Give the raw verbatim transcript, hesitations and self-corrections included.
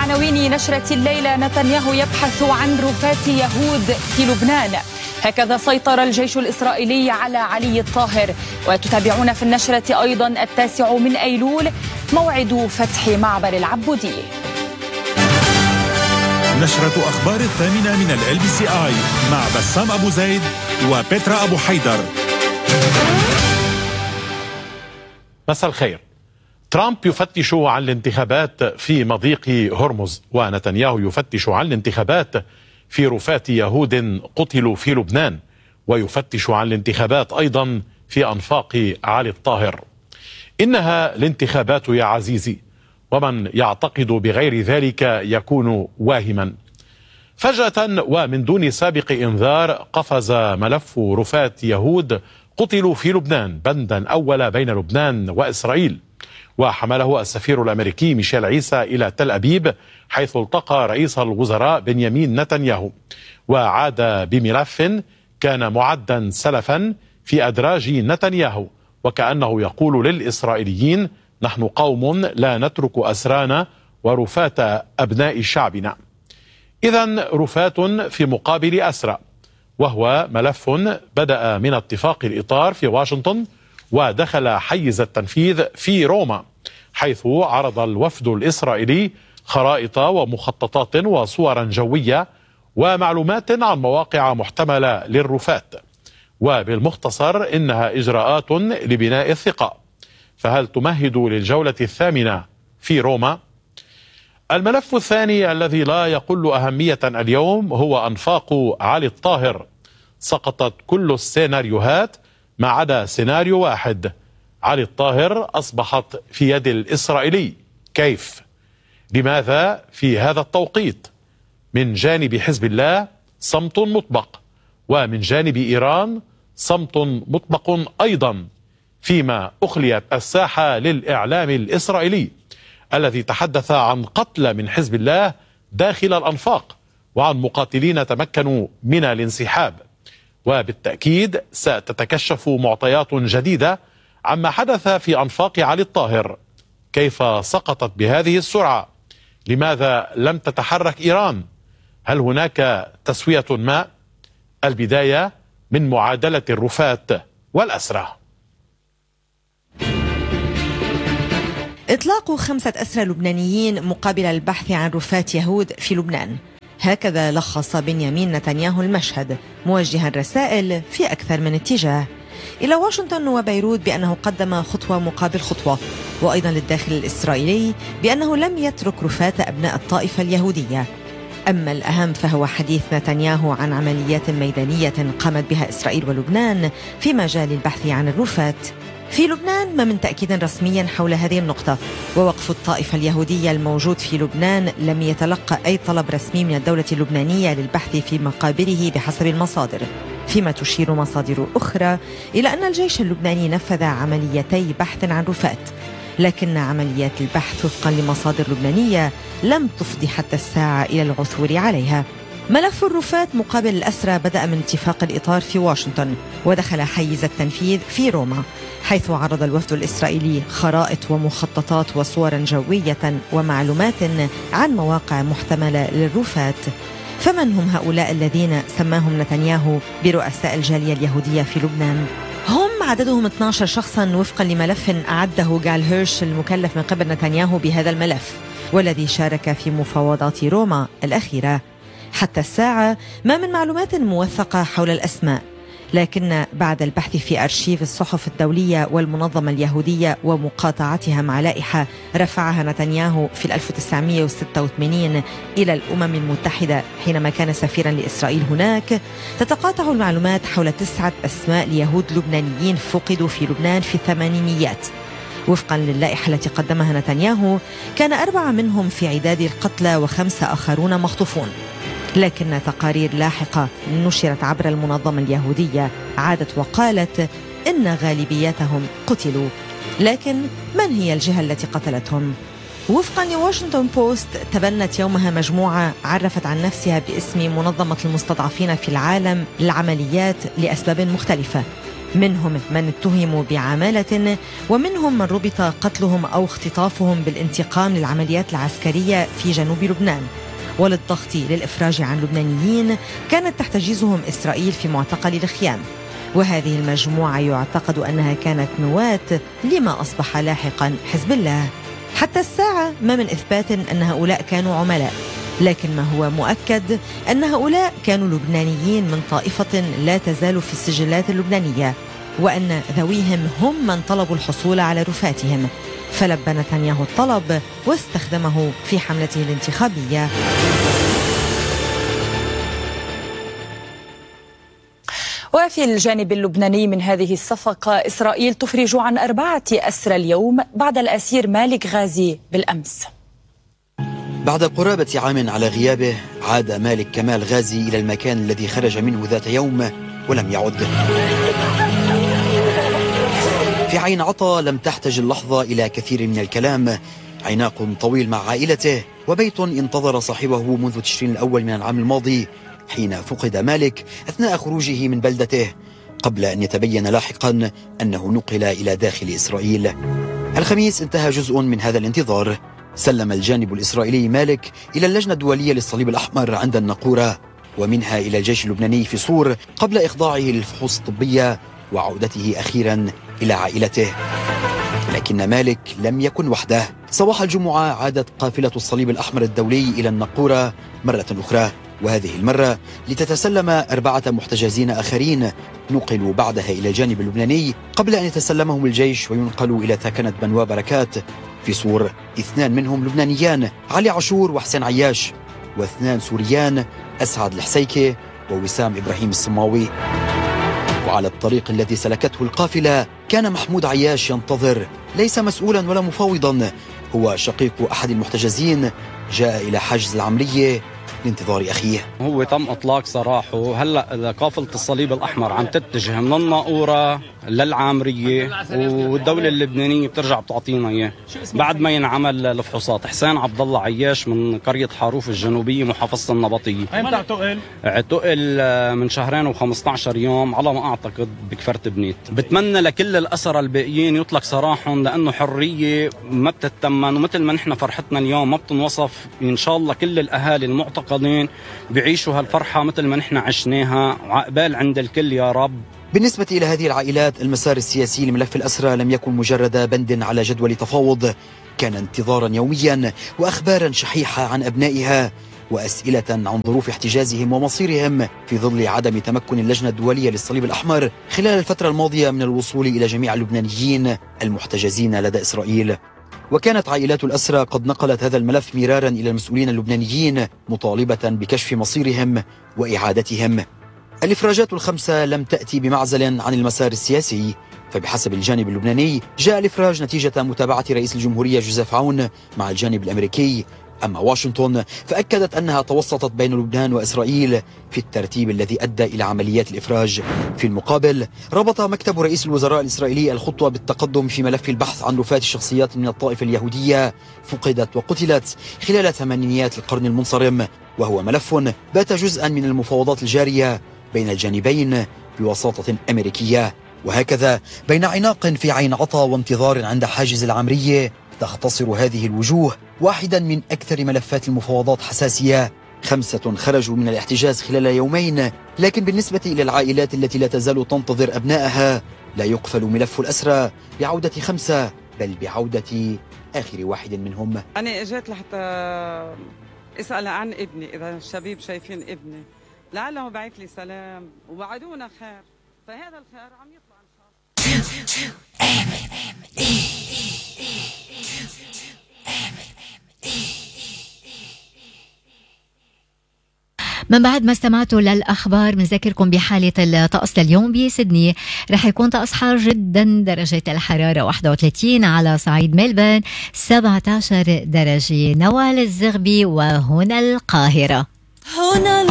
عناوين نشرة الليلة: نتنياهو يبحث عن رفات يهود في لبنان. هكذا سيطر الجيش الإسرائيلي على علي الطاهر. وتتابعون في النشرة أيضا التاسع من أيلول موعد فتح معبر العبودي. نشرة أخبار الثامنة من ال بي سي آي مع بسام أبو زيد وبيترا أبو حيدر. مساء الخير. ترامب يفتش عن الانتخابات في مضيق هرمز، ونتنياهو يفتش عن الانتخابات في رفات يهود قتلوا في لبنان، ويفتش عن الانتخابات أيضا في أنفاق علي الطاهر. إنها الانتخابات يا عزيزي، ومن يعتقد بغير ذلك يكون واهما. فجأة ومن دون سابق إنذار قفز ملف رفات يهود قتلوا في لبنان بندا أول بين لبنان وإسرائيل، وحمله السفير الأمريكي ميشيل عيسى إلى تل أبيب، حيث التقى رئيس الوزراء بنيامين نتنياهو، وعاد بملف كان معدا سلفا في أدراج نتنياهو، وكأنه يقول للإسرائيليين: نحن قوم لا نترك أسرانا ورفات أبناء شعبنا. إذن رفات في مقابل أسرى، وهو ملف بدأ من اتفاق الإطار في واشنطن ودخل حيز التنفيذ في روما، حيث عرض الوفد الإسرائيلي خرائط ومخططات وصورا جوية ومعلومات عن مواقع محتملة للرفات. وبالمختصر إنها إجراءات لبناء الثقة. فهل تمهد للجولة الثامنة في روما؟ الملف الثاني الذي لا يقل أهمية اليوم هو أنفاق علي الطاهر. سقطت كل السيناريوهات ما عدا سيناريو واحد: علي الطاهر أصبحت في يد الإسرائيلي. كيف؟ لماذا في هذا التوقيت؟ من جانب حزب الله صمت مطبق، ومن جانب إيران صمت مطبق أيضا، فيما أخليت الساحة للإعلام الإسرائيلي الذي تحدث عن قتلى من حزب الله داخل الأنفاق، وعن مقاتلين تمكنوا من الانسحاب. وبالتأكيد ستتكشف معطيات جديدة عما حدث في أنفاق علي الطاهر. كيف سقطت بهذه السرعة؟ لماذا لم تتحرك إيران؟ هل هناك تسوية ما؟ البداية من معادلة الرفات والأسرى. إطلاق خمسة أسرى لبنانيين مقابل البحث عن رفات يهود في لبنان. هكذا لخص بنيامين نتنياهو المشهد، موجها رسائل في أكثر من اتجاه إلى واشنطن وبيروت بأنه قدم خطوة مقابل خطوة، وأيضا للداخل الإسرائيلي بأنه لم يترك رفات أبناء الطائفة اليهودية. أما الأهم فهو حديث نتنياهو عن عمليات ميدانية قامت بها إسرائيل ولبنان في مجال البحث عن الرفات في لبنان، ما من تأكيد رسمي حول هذه النقطة. ووقف الطائفة اليهودية الموجود في لبنان لم يتلقى أي طلب رسمي من الدولة اللبنانية للبحث في مقابره بحسب المصادر، فيما تشير مصادر أخرى إلى أن الجيش اللبناني نفذ عمليتي بحث عن رفات، لكن عمليات البحث وفقا لمصادر لبنانية لم تفضي حتى الساعة إلى العثور عليها. ملف الرفات مقابل الأسرى بدأ من اتفاق الإطار في واشنطن، ودخل حيز التنفيذ في روما، حيث عرض الوفد الإسرائيلي خرائط ومخططات وصورا جوية ومعلومات عن مواقع محتملة للرفات. فمن هم هؤلاء الذين سماهم نتنياهو برؤساء الجالية اليهودية في لبنان؟ هم عددهم اثني عشر شخصا وفقا لملف أعده جال هيرش المكلف من قبل نتنياهو بهذا الملف، والذي شارك في مفاوضات روما الأخيرة. حتى الساعة ما من معلومات موثقة حول الأسماء، لكن بعد البحث في أرشيف الصحف الدولية والمنظمة اليهودية ومقاطعتها مع لائحة رفعها نتنياهو في ألف وتسعمئة وستة وثمانين إلى الأمم المتحدة حينما كان سفيرا لإسرائيل هناك، تتقاطع المعلومات حول تسعة أسماء ليهود لبنانيين فقدوا في لبنان في الثمانينيات. وفقا للائحة التي قدمها نتنياهو كان أربعة منهم في عداد القتلى وخمسة آخرون مخطوفون، لكن تقارير لاحقة نشرت عبر المنظمة اليهودية عادت وقالت إن غالبيتهم قتلوا. لكن من هي الجهة التي قتلتهم؟ وفقا لواشنطن بوست تبنت يومها مجموعة عرفت عن نفسها باسم منظمة المستضعفين في العالم للعمليات لأسباب مختلفة، منهم من اتهموا بعمالة، ومنهم من ربط قتلهم أو اختطافهم بالانتقام للعمليات العسكرية في جنوب لبنان. وللضغط للإفراج عن لبنانيين كانت تحتجزهم إسرائيل في معتقل الخيام، وهذه المجموعة يعتقد أنها كانت نواة لما أصبح لاحقا حزب الله. حتى الساعة ما من إثبات أن هؤلاء كانوا عملاء، لكن ما هو مؤكد أن هؤلاء كانوا لبنانيين من طائفة لا تزال في السجلات اللبنانية، وأن ذويهم هم من طلبوا الحصول على رفاتهم، فلبى نتنياهو الطلب واستخدمه في حملته الانتخابية. وفي الجانب اللبناني من هذه الصفقة، إسرائيل تفرج عن أربعة أسرى اليوم بعد الأسير مالك غازي بالأمس. بعد قرابة عام على غيابه عاد مالك كمال غازي إلى المكان الذي خرج منه ذات يوم ولم يعد. في عين عطا لم تحتج اللحظة إلى كثير من الكلام، عناق طويل مع عائلته وبيت انتظر صاحبه منذ تشرين الأول من العام الماضي حين فقد مالك أثناء خروجه من بلدته، قبل أن يتبين لاحقا أنه نقل إلى داخل إسرائيل. الخميس انتهى جزء من هذا الانتظار، سلم الجانب الإسرائيلي مالك إلى اللجنة الدولية للصليب الأحمر عند النقورة، ومنها إلى الجيش اللبناني في صور قبل إخضاعه للفحوص الطبية وعودته أخيرا إلى عائلته. لكن مالك لم يكن وحده. صباح الجمعة عادت قافلة الصليب الأحمر الدولي إلى النقورة مرة أخرى، وهذه المرة لتتسلم أربعة محتجزين آخرين نقلوا بعدها إلى الجانب اللبناني قبل أن يتسلمهم الجيش وينقلوا إلى ثكنة بنوا بركات في صور. اثنان منهم لبنانيان، علي عاشور وحسين عياش، واثنان سوريان، أسعد الحسيكي ووسام إبراهيم الصماوي. وعلى الطريق الذي سلكته القافلة كان محمود عياش ينتظر، ليس مسؤولا ولا مفاوضا، هو شقيق أحد المحتجزين جاء إلى حاجز العملية لانتظار أخيه. هو تم إطلاق سراحه. هلأ قافلة الصليب الأحمر عم تتجه من الناقورة للعامرية، والدولة اللبنانية بترجع بتعطينا إياه بعد ما ينعمل الفحوصات. حسين عبد الله عياش من قرية حاروف الجنوبية محافظة النبطية. أين اعتقل؟ اعتقل من شهرين وخمسة عشر يوم على ما أعتقد بكفرت بنيت. بتمنى لكل الأسرى الباقيين يطلق سراحهم، لأنه حرية ما بتتمن، ومثل ما نحن فرحتنا اليوم ما بتنوصف. إن شاء الله كل الأهالي المعتقلين بيعيشوا هالفرحة مثل ما نحن عشناها، وعقبال عند الكل يا رب. بالنسبة إلى هذه العائلات، المسار السياسي لملف الأسرى لم يكن مجرد بند على جدول تفاوض، كان انتظارا يوميا وأخبارا شحيحة عن أبنائها وأسئلة عن ظروف احتجازهم ومصيرهم في ظل عدم تمكن اللجنة الدولية للصليب الأحمر خلال الفترة الماضية من الوصول إلى جميع اللبنانيين المحتجزين لدى إسرائيل. وكانت عائلات الأسرى قد نقلت هذا الملف مرارا إلى المسؤولين اللبنانيين مطالبة بكشف مصيرهم وإعادتهم. الإفراجات الخمسة لم تأتي بمعزل عن المسار السياسي، فبحسب الجانب اللبناني جاء الإفراج نتيجة متابعة رئيس الجمهورية جوزيف عون مع الجانب الأمريكي. أما واشنطن فأكدت أنها توسطت بين لبنان وإسرائيل في الترتيب الذي أدى إلى عمليات الإفراج. في المقابل ربط مكتب رئيس الوزراء الإسرائيلي الخطوة بالتقدم في ملف البحث عن رفات الشخصيات من الطائفة اليهودية فقدت وقتلت خلال ثمانينيات القرن المنصرم، وهو ملف بات جزءا من المفاوضات الجارية بين الجانبين بوساطة أمريكية. وهكذا بين عناق في عين عطا وانتظار عند حاجز العمرية تختصر هذه الوجوه واحدا من أكثر ملفات المفاوضات حساسية. خمسة خرجوا من الاحتجاز خلال يومين، لكن بالنسبة إلى العائلات التي لا تزال تنتظر أبنائها لا يقفل ملف الأسرى بعودة خمسة، بل بعودة آخر واحد منهم. أنا اجيت لحتى اسأل عن ابني، إذا الشباب شايفين ابني لعله بعث لي سلام ووعدونا خير، فهذا الخير عم يطلع إن شاء الله. من بعد ما استمعتوا للأخبار بنذكركم بحالة الطقس لليوم بسيدني. رح يكون طقس حار جدا، درجة الحرارة واحد وثلاثين، على صعيد ملبورن سبعة عشر درجة، نوال الزغبي وهنا القاهرة. هنا